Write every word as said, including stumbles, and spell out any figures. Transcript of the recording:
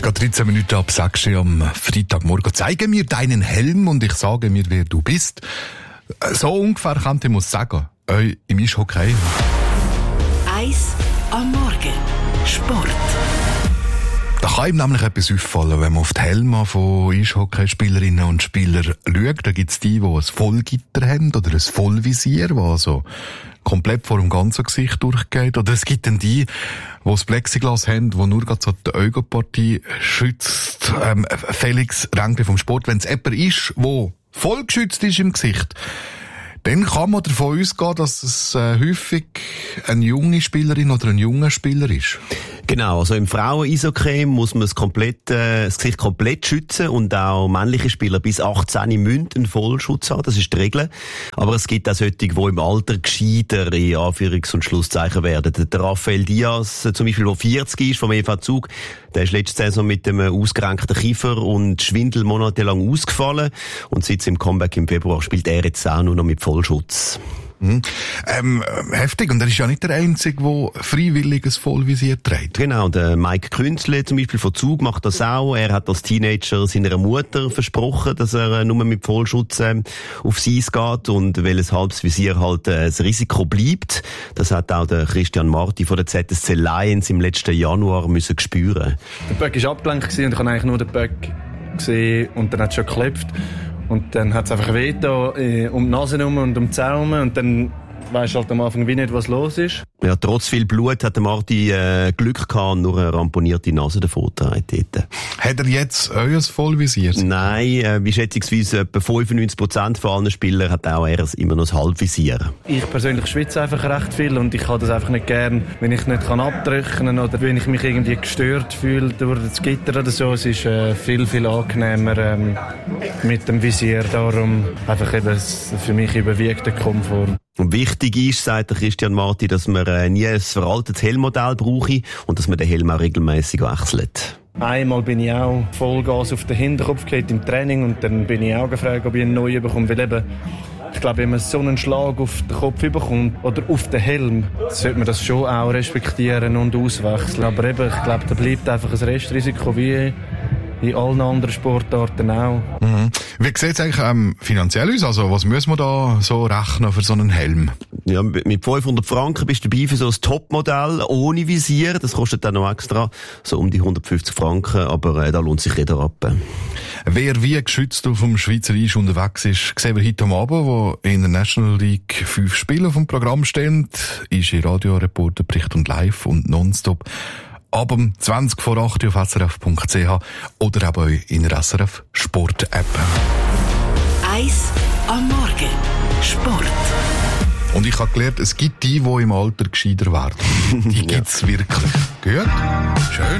geht dreizehn Minuten ab sechs Uhr am Freitagmorgen. Zeige mir deinen Helm und ich sage mir, wer du bist. So ungefähr könnte ich muss sagen, äh, im Eishockey. Eis am Morgen. Sport. Da kann ihm nämlich etwas auffallen, wenn man auf die Helme von Eishockeyspielerinnen und Spielern schaut. Da gibt es die, die ein Vollgitter haben oder ein Vollvisier, das also komplett vor dem ganzen Gesicht durchgeht. Oder es gibt dann die, die das Plexiglas haben, die nur gerade so die Augenpartie schützt. Ähm, Felix Ränkli vom Sport, wenn es jemand ist, der voll geschützt ist im Gesicht, dann kann man davon ausgehen, dass es äh, häufig eine junge Spielerin oder ein junger Spieler ist. Genau, also im Frauen-Eishockey muss man das, komplett, äh, das Gesicht komplett schützen und auch männliche Spieler bis achtzehn müssen einen Vollschutz haben, das ist die Regel. Aber es gibt auch solche, die im Alter gescheiter in Anführungs- und Schlusszeichen werden. Der Rafael Diaz, zum Beispiel, der vierzig ist, vom E V Zug, der ist letzte Saison mit einem ausgerenkten Kiefer und Schwindel monatelang ausgefallen und seit seinem Comeback im Februar spielt er jetzt auch nur noch mit Vollschutz. Mhm. Ähm, heftig. Und er ist ja nicht der Einzige, der freiwillig ein Vollvisier trägt. Genau, der Mike Künzle zum Beispiel von Zug macht das auch. Er hat als Teenager seiner Mutter versprochen, dass er nur mit Vollschutz äh, aufs Eis geht und weil ein halbes Visier halt äh, das Risiko bleibt. Das hat auch der Christian Marti von der Z S C Lions im letzten Januar müssen spüren. Der Böck war abgelenkt und ich habe eigentlich nur den Böck gesehen und dann hat es schon geklopft. Und dann hat es einfach weh da, äh, um die Nase herum und um die Zähne und dann weisst du halt am Anfang wie nicht, was los ist. Ja, trotz viel Blut hat der Marti äh, Glück gehabt, nur eine ramponierte Nase davon getragen. Hat er jetzt euer Vollvisier? Nein, äh, wie schätzungsweise etwa fünfundneunzig Prozent von allen Spielern hat auch er immer noch ein Halbvisier. Ich persönlich schwitze einfach recht viel und ich kann das einfach nicht gern, wenn ich nicht kann abdrücken oder wenn ich mich irgendwie gestört fühle durch das Gitter oder so. Es ist äh, viel, viel angenehmer ähm, mit dem Visier. Darum einfach eben für mich überwiegt der Komfort. Und wichtig ist, sagt der Christian Marti, dass man äh, nie ein veraltetes Helmmodell brauche und dass man den Helm auch regelmässig wechselt. Einmal bin ich auch Vollgas auf den Hinterkopf gehabt im Training und dann bin ich auch gefragt, ob ich einen neuen bekomme. Weil eben, ich glaube, wenn man so einen Schlag auf den Kopf bekommt oder auf den Helm, sollte man das schon auch respektieren und auswechseln. Aber eben, ich glaube, da bleibt einfach ein Restrisiko wie in allen anderen Sportarten auch. Mhm. Wie sieht es eigentlich ähm, finanziell aus? Also, was müssen wir da so rechnen für so einen Helm? Ja, mit fünfhundert Franken bist du dabei für so ein Topmodell ohne Visier. Das kostet dann noch extra so um die hundertfünfzig Franken, aber äh, da lohnt sich jeder ab. Wer wie geschützt auf dem Schweizer Eis unterwegs ist, sehen wir heute am Abend, wo in der National League fünf Spiele auf dem Programm stehen, ist in Radioreporter, Bericht und Live und Nonstop ab um zwanzig vor acht auf s r f punkt c h oder auch in der S R F Sport App. Eis am Morgen. Sport. Und ich habe gelernt, es gibt die, die im Alter gescheiter werden. Die gibt's wirklich. Gut? Schön.